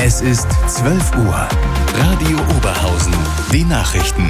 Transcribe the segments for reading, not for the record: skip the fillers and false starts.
Es ist 12 Uhr. Radio Oberhausen. Die Nachrichten.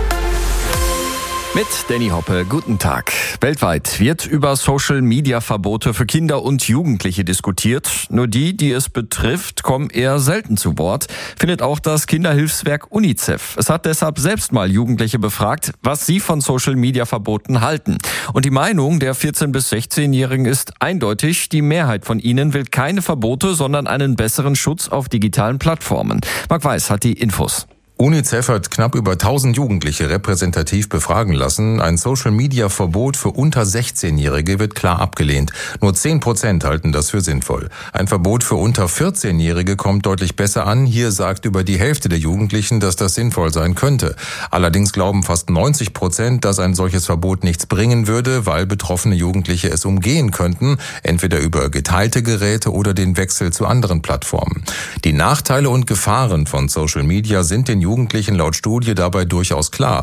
Mit Danny Hoppe, guten Tag. Weltweit wird über Social-Media-Verbote für Kinder und Jugendliche diskutiert. Nur die es betrifft, kommen eher selten zu Wort, findet auch das Kinderhilfswerk UNICEF. Es hat deshalb selbst mal Jugendliche befragt, was sie von Social-Media-Verboten halten. Und die Meinung der 14- bis 16-Jährigen ist eindeutig, die Mehrheit von ihnen will keine Verbote, sondern einen besseren Schutz auf digitalen Plattformen. Marc Weiß hat die Infos. UNICEF hat knapp über 1000 Jugendliche repräsentativ befragen lassen. Ein Social-Media-Verbot für unter 16-Jährige wird klar abgelehnt. Nur 10% halten das für sinnvoll. Ein Verbot für unter 14-Jährige kommt deutlich besser an. Hier sagt über die Hälfte der Jugendlichen, dass das sinnvoll sein könnte. Allerdings glauben fast 90%, dass ein solches Verbot nichts bringen würde, weil betroffene Jugendliche es umgehen könnten, entweder über geteilte Geräte oder den Wechsel zu anderen Plattformen. Die Nachteile und Gefahren von Social Media sind den Jugendlichen laut Studie dabei durchaus klar.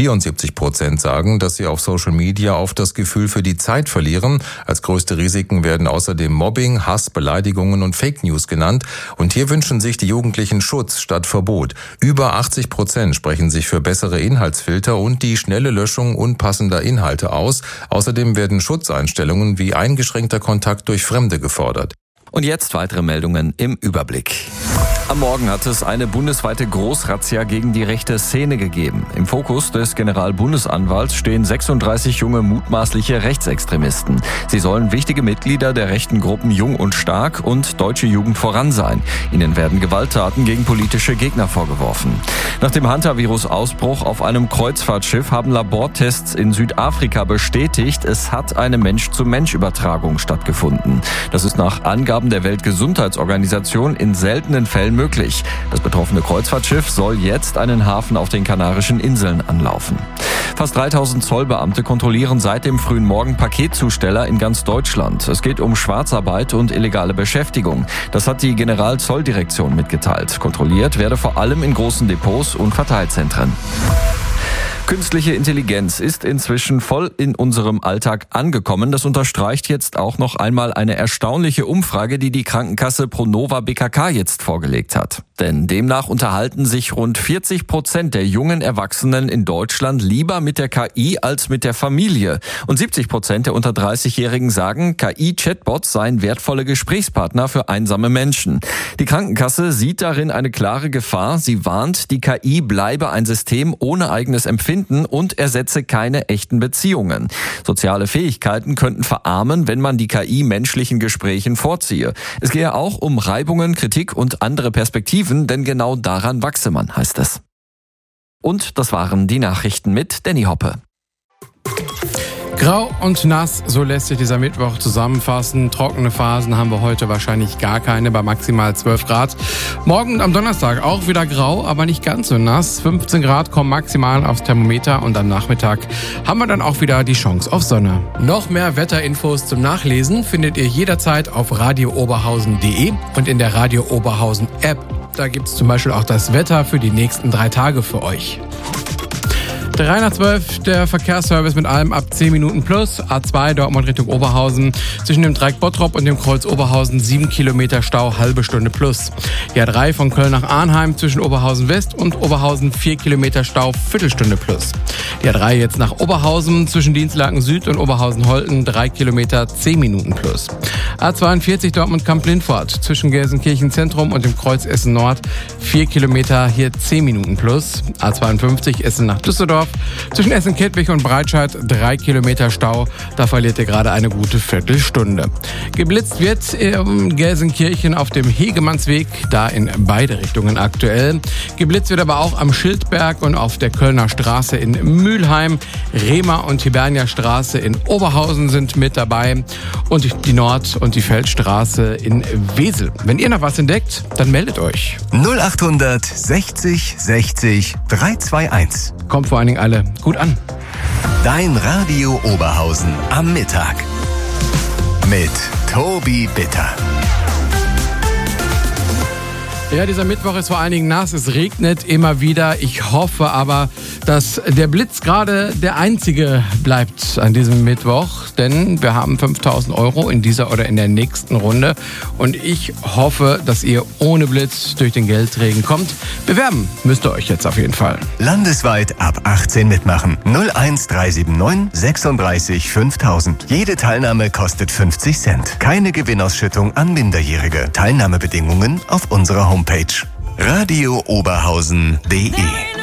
74% sagen, dass sie auf Social Media oft das Gefühl für die Zeit verlieren. Als größte Risiken werden außerdem Mobbing, Hass, Beleidigungen und Fake News genannt. Und hier wünschen sich die Jugendlichen Schutz statt Verbot. Über 80% sprechen sich für bessere Inhaltsfilter und die schnelle Löschung unpassender Inhalte aus. Außerdem werden Schutzeinstellungen wie eingeschränkter Kontakt durch Fremde gefordert. Und jetzt weitere Meldungen im Überblick. Am Morgen hat es eine bundesweite Großrazzia gegen die rechte Szene gegeben. Im Fokus des Generalbundesanwalts stehen 36 junge mutmaßliche Rechtsextremisten. Sie sollen wichtige Mitglieder der rechten Gruppen Jung und Stark und Deutsche Jugend voran sein. Ihnen werden Gewalttaten gegen politische Gegner vorgeworfen. Nach dem Hantavirus-Ausbruch auf einem Kreuzfahrtschiff haben Labortests in Südafrika bestätigt, es hat eine Mensch-zu-Mensch-Übertragung stattgefunden. Das ist nach Angaben der Weltgesundheitsorganisation in seltenen Fällen möglich. Das betroffene Kreuzfahrtschiff soll jetzt einen Hafen auf den Kanarischen Inseln anlaufen. Fast 3000 Zollbeamte kontrollieren seit dem frühen Morgen Paketzusteller in ganz Deutschland. Es geht um Schwarzarbeit und illegale Beschäftigung. Das hat die Generalzolldirektion mitgeteilt. Kontrolliert werde vor allem in großen Depots und Verteilzentren. Künstliche Intelligenz ist inzwischen voll in unserem Alltag angekommen. Das unterstreicht jetzt auch noch einmal eine erstaunliche Umfrage, die die Krankenkasse Pronova BKK jetzt vorgelegt hat. Denn demnach unterhalten sich rund 40% der jungen Erwachsenen in Deutschland lieber mit der KI als mit der Familie. Und 70% der unter 30-Jährigen sagen, KI-Chatbots seien wertvolle Gesprächspartner für einsame Menschen. Die Krankenkasse sieht darin eine klare Gefahr. Sie warnt, die KI bleibe ein System ohne eigenes Empfinden und ersetze keine echten Beziehungen. Soziale Fähigkeiten könnten verarmen, wenn man die KI menschlichen Gesprächen vorziehe. Es gehe auch um Reibungen, Kritik und andere Perspektiven, denn genau daran wachse man, heißt es. Und das waren die Nachrichten mit Danny Hoppe. Grau und nass, so lässt sich dieser Mittwoch zusammenfassen. Trockene Phasen haben wir heute wahrscheinlich gar keine, bei maximal 12 Grad. Morgen und am Donnerstag auch wieder grau, aber nicht ganz so nass. 15 Grad kommen maximal aufs Thermometer und am Nachmittag haben wir dann auch wieder die Chance auf Sonne. Noch mehr Wetterinfos zum Nachlesen findet ihr jederzeit auf radiooberhausen.de und in der Radio Oberhausen App. Da gibt's zum Beispiel auch das Wetter für die nächsten 3 Tage für euch. 3 nach 12, der Verkehrsservice mit allem ab 10 Minuten plus. A2 Dortmund Richtung Oberhausen. Zwischen dem Dreieck Bottrop und dem Kreuz Oberhausen 7 Kilometer Stau, halbe Stunde plus. Die A3 von Köln nach Arnheim zwischen Oberhausen West und Oberhausen 4 Kilometer Stau, Viertelstunde plus. Die A3 jetzt nach Oberhausen zwischen Dienstlaken Süd und Oberhausen-Holten 3 Kilometer, 10 Minuten plus. A42 Dortmund Kamp-Lindfort zwischen Gelsenkirchen Zentrum und dem Kreuz Essen Nord 4 Kilometer, hier 10 Minuten plus. A52 Essen nach Düsseldorf zwischen Essen-Kettwig und Breitscheid 3 Kilometer Stau. Da verliert ihr gerade eine gute Viertelstunde. Geblitzt wird in Gelsenkirchen auf dem Hegemannsweg, da in beide Richtungen aktuell. Geblitzt wird aber auch am Schildberg und auf der Kölner Straße in Mülheim. Rehmer und Hibernia Straße in Oberhausen sind mit dabei. Und die Nord- und die Feldstraße in Wesel. Wenn ihr noch was entdeckt, dann meldet euch. 0800 60 60 321. Kommt vor allen Dingen alle gut an. Dein Radio Oberhausen am Mittag. Mit Tobi Bitter. Ja, dieser Mittwoch ist vor allen Dingen nass. Es regnet immer wieder. Ich hoffe aber, dass der Blitz gerade der einzige bleibt an diesem Mittwoch. Denn wir haben 5.000 € in dieser oder in der nächsten Runde. Und ich hoffe, dass ihr ohne Blitz durch den Geldregen kommt. Bewerben müsst ihr euch jetzt auf jeden Fall. Landesweit ab 18 mitmachen. 01379 36 5000. Jede Teilnahme kostet 50 Cent. Keine Gewinnausschüttung an Minderjährige. Teilnahmebedingungen auf unserer Homepage. radiooberhausen.de